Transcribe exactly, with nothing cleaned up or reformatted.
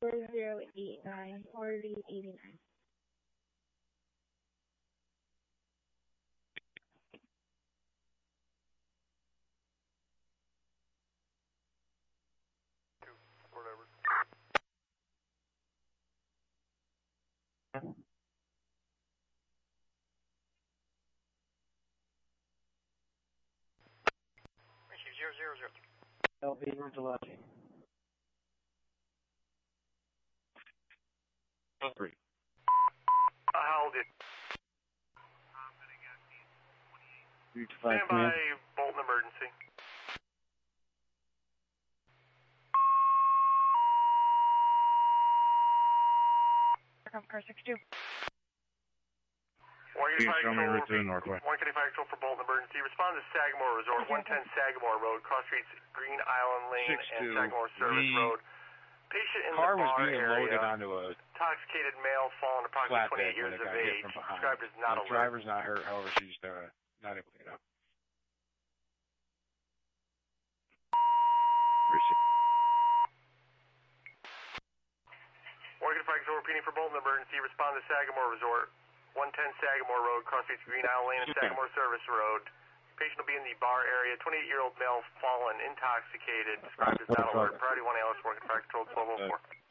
four zero eight nine, forty eighty-nine. Whatever. Zero zero zero. L B Ridgeology. Three. Uh, how old is it? Three to five. Stand by, Bolton emergency. From car six two. one eighty-five route to the northwest. one eighty-five for Bolton emergency. Respond to Sagamore Resort, one ten Sagamore Road, cross streets Green Island Lane six and two. Sagamore Service The Road. Patient in car the was bar being area. loaded onto a Intoxicated male, fallen approximately flatbed twenty-eight when years it of got hit age. from behind. Described as not The alert. driver's not hurt, however, she's uh, not able to get out. one eighty-five repeating for Bolton emergency. Respond to Sagamore Resort, one ten Sagamore Road, cross streets Green Island Lane and Sagamore Service Road. Patient will be in the bar area. twenty-eight-year-old male, fallen, intoxicated. Described as not alert. Priority one A L S, working fire control twelve oh four.